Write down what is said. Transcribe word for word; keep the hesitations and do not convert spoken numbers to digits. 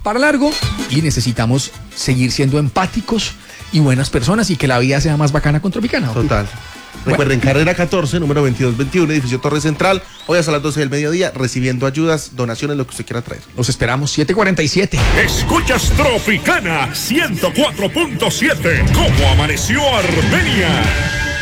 para largo y necesitamos seguir siendo empáticos y buenas personas y que la vida sea más bacana con Tropicana. Total. Recuerden, bueno. Carrera catorce, número veintidós veintiuno, edificio Torre Central, hoy hasta las doce del mediodía, recibiendo ayudas, donaciones, lo que usted quiera traer. Los esperamos, siete cuarenta y siete. Escuchas Tropicana ciento cuatro punto siete. ¿Cómo amaneció Armenia?